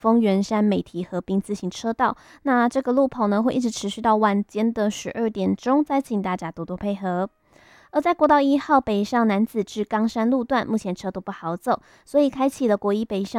丰原山美堤河滨自行车道。那这个路跑呢，会一直持续到晚间的12点钟，再请大家多多配合。而在国道1号北上男子至冈山路段，目前车都不好走，所以开启了国一北上